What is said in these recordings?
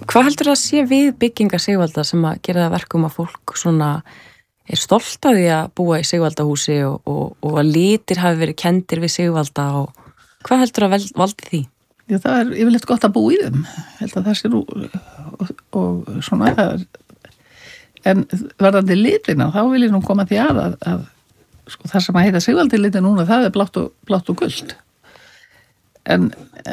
Hvað heldur að sé við byggingar Sigvalda sem að gera það verkum að fólk svona stolt af því að búa í Sigvaldahúsi og að litir hafi verið kendir við Sigvalda og hvað heldur að valdi því? Já, það yfirleitt gott að búa í þeim. Held að það sé nú og svona en verðandi litina, þá vil ég nú koma því að sko, það sem að heita Sigvaldi liti núna, það blátt og gult. En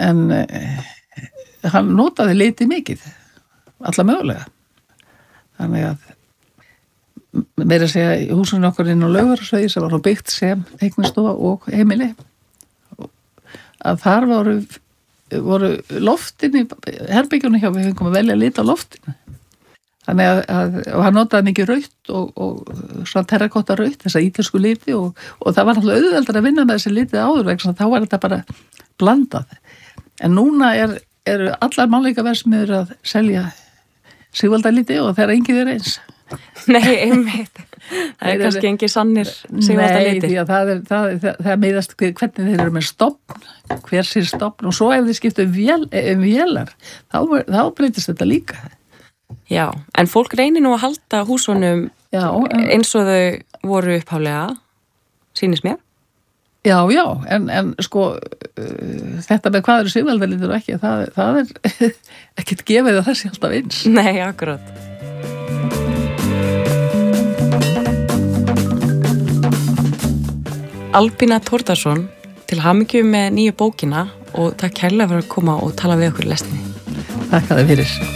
hann notaði liti mikið, alla mögulega. Þannig að meira að segja í húsinu okkar inn á Laugarsvegi sem var byggt sem teiknistofa og heimili að þar voru loftin í herbyggjunni hjá við fengum að velja lit á loftinu. Þannig að hann notaði mikið rautt og svona terrakotta rautt, þessa ítalsku liti og það var náttúrulega auðveldar að vinna með þessi litið áður vegna þá var þetta bara blandað. En núna eru allar málningarverksmiðjur að selja Sigvaldaliti og þeirra enginn er eins. Nei, einmitt. Það er kannski engin sannir Sigvaldaliti. Nei, því að það miðast hvernig þeir eru með stofn, hver sér stofn og svo ef þið skiptu vélar, þá breytist þetta líka. Já, en fólk reynir nú að halda húsunum eins og þau voru upphaflega, sýnist mér. Já, en sko þetta með hvað eru Sigvaldalitir og ekki, það er ekkert gefið að það sé alltaf eins. Nei, akkurat. Albína Thórdarson, til hamingju með nýju bókina og takk kærlega fyrir að koma og tala við okkur í lestinni. Takk að þið fyrir.